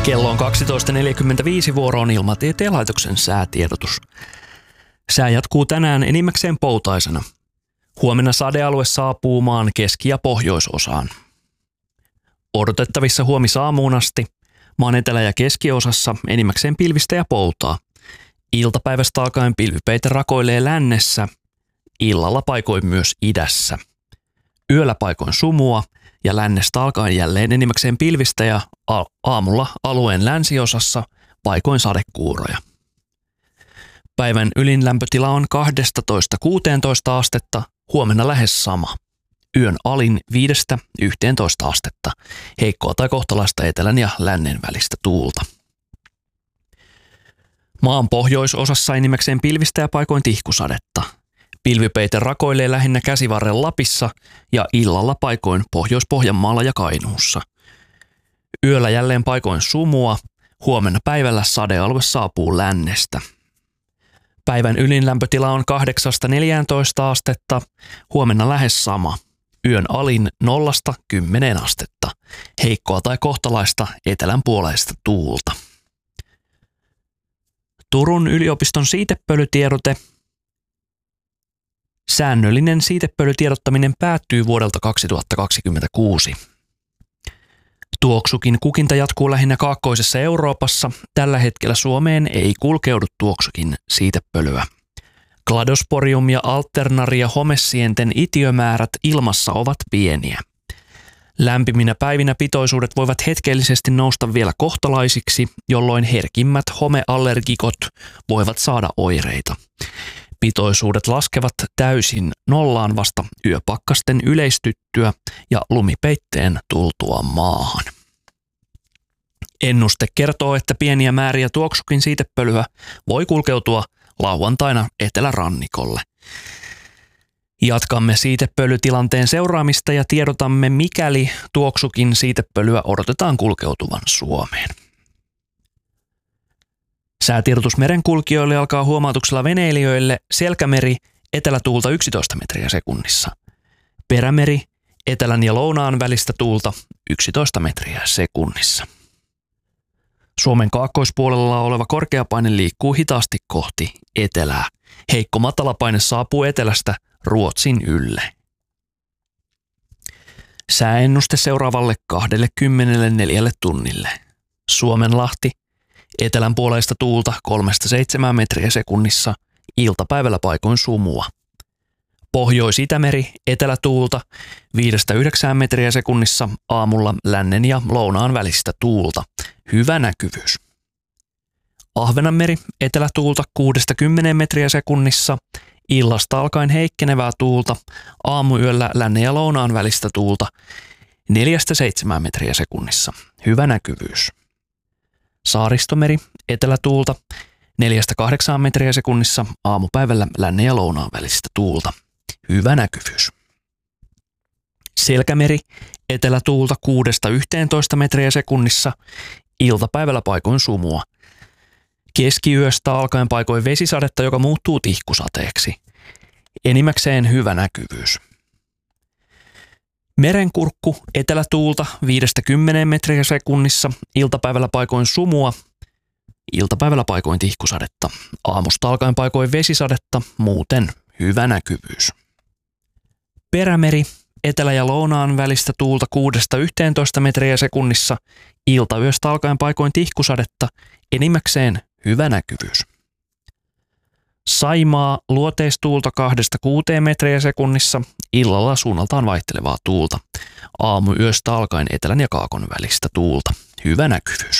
Kello on 12.45, vuoro on Ilmatieteen laitoksen säätiedotus. Sää jatkuu tänään enimmäkseen poutaisena. Huomenna sadealue saapuu maan keski- ja pohjoisosaan. Odotettavissa huomisaamuun asti maan etelä- ja keskiosassa enimmäkseen pilvistä ja poutaa. Iltapäivästä alkaen pilvipeite rakoilee lännessä, illalla paikoin myös idässä. Yöllä paikoin sumua ja lännestä alkaen jälleen enimmäkseen pilvistä ja aamulla alueen länsiosassa paikoin sadekuuroja. Päivän ylin lämpötila on 12–16 astetta, huomenna lähes sama. Yön alin 5–11 astetta, heikkoa tai kohtalaista etelän ja lännen välistä tuulta. Maan pohjoisosassa enimmäkseen pilvistä ja paikoin tihkusadetta. Pilvipeite rakoilee lähinnä Käsivarren Lapissa ja illalla paikoin Pohjois-Pohjanmaalla ja Kainuussa. Yöllä jälleen paikoin sumua, huomenna päivällä sadealue saapuu lännestä. Päivän ylin lämpötila on 8–14 astetta, huomenna lähes sama. Yön alin 0–10 astetta, heikkoa tai kohtalaista etelänpuoleista tuulta. Turun yliopiston siitepölytiedote. Säännöllinen siitepölytiedottaminen päättyy vuodelta 2026. Tuoksukin kukinta jatkuu lähinnä kaakkoisessa Euroopassa. Tällä hetkellä Suomeen ei kulkeudu tuoksukin siitepölyä. Kladosporium ja alternaria homesienten itiömäärät ilmassa ovat pieniä. Lämpiminä päivinä pitoisuudet voivat hetkellisesti nousta vielä kohtalaisiksi, jolloin herkimmät homeallergikot voivat saada oireita. Pitoisuudet laskevat täysin nollaan vasta yöpakkasten yleistyttyä ja lumipeitteen tultua maahan. Ennuste kertoo, että pieniä määriä tuoksukin siitepölyä voi kulkeutua lauantaina etelärannikolle. Jatkamme siitepölytilanteen seuraamista ja tiedotamme, mikäli tuoksukin siitepölyä odotetaan kulkeutuvan Suomeen. Säätiedotus merenkulkijoille alkaa huomautuksella veneilijöille. Selkämeri, etelätuulta 11 metriä sekunnissa. Perämeri, etelän ja lounaan välistä tuulta 11 metriä sekunnissa. Suomen kaakkoispuolella oleva korkeapaine liikkuu hitaasti kohti etelää. Heikko matalapaine saapuu etelästä Ruotsin ylle. Sääennuste seuraavalle 24 tunnille. Suomenlahti, etelänpuoleista tuulta 3–7 metriä sekunnissa, iltapäivällä paikoin sumua. Pohjois-Itämeri, etelätuulta 5–9 metriä sekunnissa, aamulla lännen ja lounaan välistä tuulta. Hyvä näkyvyys. Ahvenanmeri, etelätuulta 6–10 metriä sekunnissa, illasta alkaen heikkenevää tuulta, aamuyöllä lännen ja lounaan välistä tuulta 4–7 metriä sekunnissa. Hyvä näkyvyys. Saaristomeri, etelätuulta 4–8 metriä sekunnissa, aamupäivällä lännen ja lounaan välistä tuulta. Hyvä näkyvyys. Selkämeri, etelätuulta 6–11 metriä sekunnissa, iltapäivällä paikoin sumua. Keskiyöstä alkaen paikoin vesisadetta, joka muuttuu tihkusateeksi. Enimmäkseen hyvä näkyvyys. Merenkurkku, etelätuulta 5–10 metriä sekunnissa, iltapäivällä paikoin sumua, iltapäivällä paikoin tihkusadetta. Aamusta alkaen paikoin vesisadetta, muuten hyvä näkyvyys. Perämeri, etelä- ja lounaan välistä tuulta 6–11 metriä sekunnissa, iltayöstä alkaen paikoin tihkusadetta, enimmäkseen hyvä näkyvyys. Saimaa, luoteistuulta 2–6 metriä sekunnissa, illalla suunnaltaan vaihtelevaa tuulta. Aamuyöstä alkaen etelän ja kaakon välistä tuulta. Hyvä näkyvyys.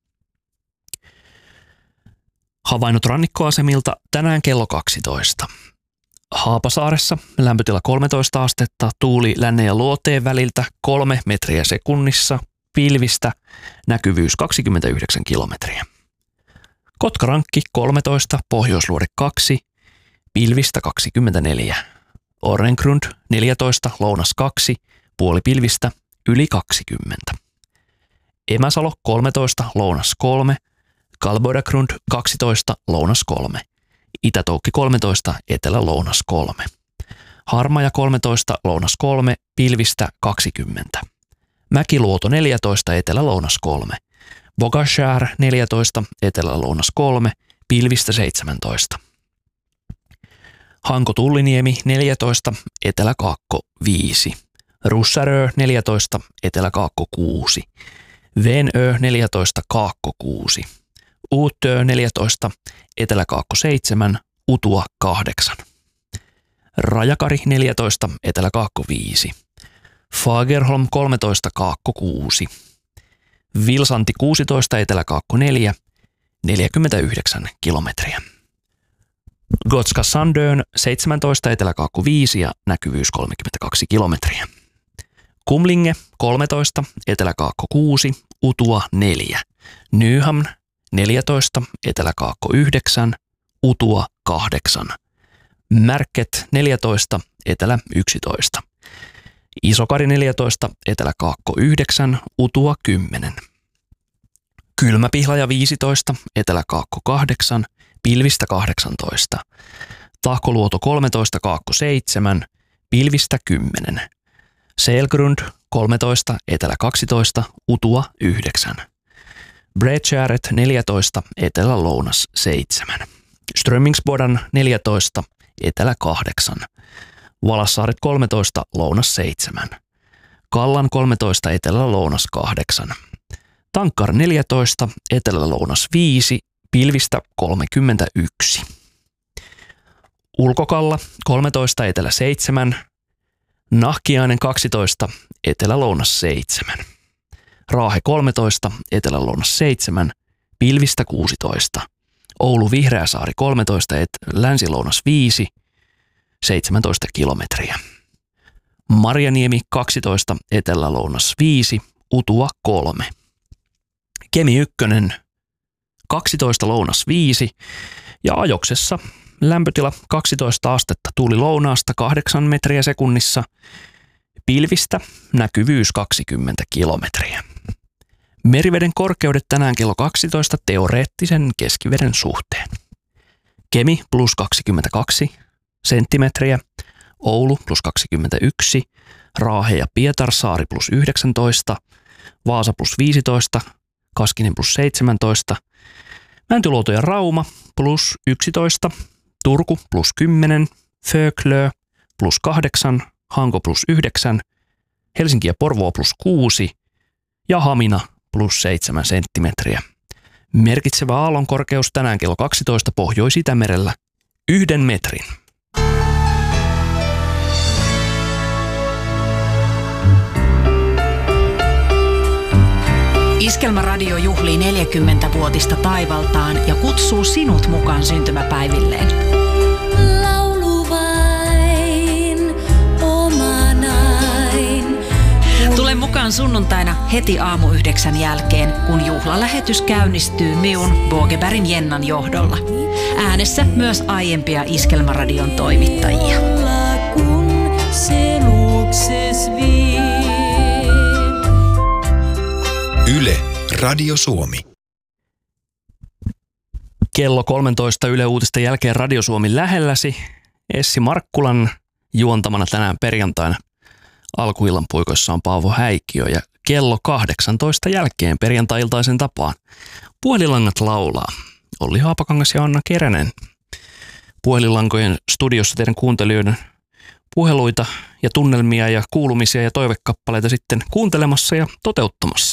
Havainnot rannikkoasemilta tänään kello 12. Haapasaaressa lämpötila 13 astetta, tuuli lännen ja luoteen väliltä 3 metriä sekunnissa, pilvistä, näkyvyys 29 kilometriä. Kotkarankki 13, Pohjoisluode 2, pilvistä 24. Orrengrund 14, lounas 2, puolipilvistä yli 20. Emäsalo 13, lounas 3, Kalboidagrund 12, lounas 3. Itä-Toukki 13, etelä-lounas 3. Harmaja 13, lounas 3, pilvistä 20. Mäkiluoto 14, etelä-lounas 3. Bogashär 14, etelä-lounas 3, pilvistä 17. Hanko-Tulliniemi 14, etelä-kaakko 5. Russarö 14, etelä-kaakko 6. Venö 14, kaakko 6. Uutö 14, etelä-kaakko 7, Utua 8. Rajakari 14, etelä-kaakko 5. Fagerholm 13, kaakko 6. Vilsanti 16, etelä-kaakko 4, 49 kilometriä. Gotska Sandön 17, etelä-kaakko 5 ja näkyvyys 32 kilometriä. Kumlinge 13, etelä-kaakko 6, Utua 4. Nyhamn 14, etelä-kaakko 9, Utua 8. Märket 14, etelä 11. Isokari 14, etelä-kaakko 9, Utua 10. Kylmäpihlaja 15, etelä-kaakko 8, pilvistä 18. Tahkoluoto 13, kaakko 7, pilvistä 10. Selgrund 13, etelä 12, Utua 9. Bredgäret 14, etelä-lounas 7. Strömingsbodan 14, etelä 8. Valassaaret 13, lounas 7. Kallan 13, etelä-lounas 8. Tankkar 14, etelä-lounas 5, pilvistä 31. Ulkokalla 13, etelä 7. Nahkiainen 12, etelä-lounas 7. Raahe 13, etelä-lounas 7, pilvistä 16. Oulu Vihreäsaari 13, länsi-lounas 5, 17 kilometriä. Marjaniemi 12, etelä-lounas 5, Utua 3. Kemi 1, 12, lounas 5 ja ajoksessa lämpötila 12 astetta, tuuli lounaasta 8 metriä sekunnissa, pilvistä näkyvyys 20 kilometriä. Meriveden korkeudet tänään kello 12 teoreettisen keskiveden suhteen. Kemi plus 22 senttimetriä, Oulu plus 21, Raahe ja Pietarsaari plus 19, Vaasa plus 15, Kaskinen plus 17, Mäntyluoto ja Rauma plus 11, Turku plus 10, Föglö plus 8, Hanko plus 9, Helsinki ja Porvoo plus 6 ja Hamina plus 7 senttimetriä. Merkitsevä aallon korkeus tänään kello 12 Pohjois-Itämerellä 1 metrin. Iskelmäradio juhlii 40-vuotista taivaltaan ja kutsuu sinut mukaan syntymäpäivilleen. Lauluvain omanain. Tule mukaan sunnuntaina heti aamu 9 jälkeen, kun juhlalähetys käynnistyy minun Bogebergin Jennan johdolla. Äänessä myös aiempia Iskelmäradion toimittajia. Kun se luokses vie. Yle, Radio Suomi. Kello 13 Yle Uutisten jälkeen Radio Suomi lähelläsi. Essi Markkulan juontamana tänään perjantaina alkuillan puikoissa on Paavo Häikkiö ja kello 18 jälkeen perjantai-iltaisen tapaan puhelinlangat laulaa. Olli Haapakangas ja Anna Keränen. Puhelinlankojen studiossa teidän kuuntelijoiden puheluita ja tunnelmia ja kuulumisia ja toivekappaleita sitten kuuntelemassa ja toteuttamassa.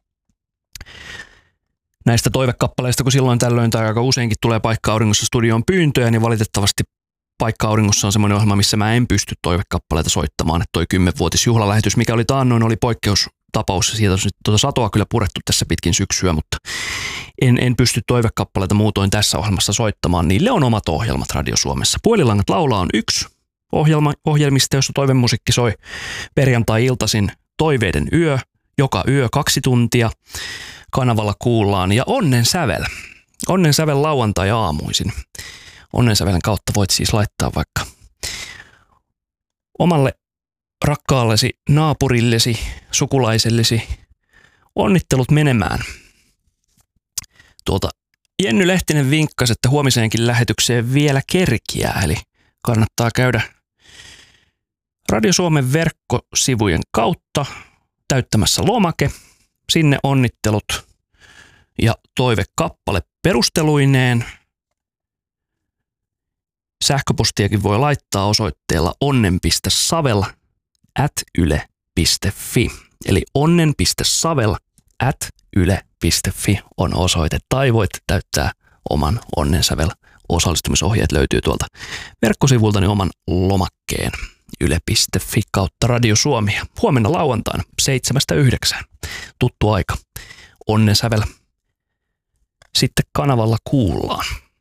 Näistä toivekappaleista, kun silloin tällöin tai aika useinkin tulee Paikka Auringossa studioon pyyntöjä, niin valitettavasti Paikka Auringossa on semmoinen ohjelma, missä mä en pysty toivekappaleita soittamaan. Että toi 10-vuotisjuhlalähetys, mikä oli taannoin, oli poikkeustapaus ja siitä on nyt satoa kyllä purettu tässä pitkin syksyä, mutta en pysty toivekappaleita muutoin tässä ohjelmassa soittamaan. Niille on omat ohjelmat Radio Suomessa. Puhelinlangat laulaa on yksi ohjelmista, jossa toivemusiikki soi perjantai-iltaisin Toiveiden yö, joka yö 2 tuntia. Kanavalla kuullaan ja Onnen sävel lauantai-aamuisin. Onnen sävelen kautta voit siis laittaa vaikka omalle rakkaallesi, naapurillesi, sukulaisellesi onnittelut menemään. Jenny Lehtinen vinkkasi, että huomiseenkin lähetykseen vielä kerkiää, eli kannattaa käydä Radio Suomen verkkosivujen kautta täyttämässä lomake. Sinne onnittelut ja toivekappale perusteluineen. Sähköpostiakin voi laittaa osoitteella onnen.savel@yle.fi. Eli onnen.savel@yle.fi on osoite. Tai voit täyttää oman Onnensävel osallistumisohjeet, löytyy tuolta verkkosivultani oman lomakkeen yle.fi/Radio Suomi. Huomenna lauantaina 7-9. Tuttu aika. Onnensävel. Sitten kanavalla kuullaan.